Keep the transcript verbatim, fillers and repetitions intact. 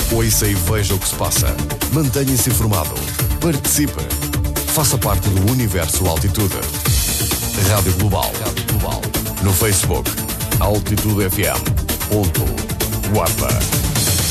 Ouça e veja o que se passa. Mantenha-se informado. Participe. Faça parte do universo Altitude. Rádio Global. Rádio Global. No Facebook, Altitude F M. Ponto. Guarda.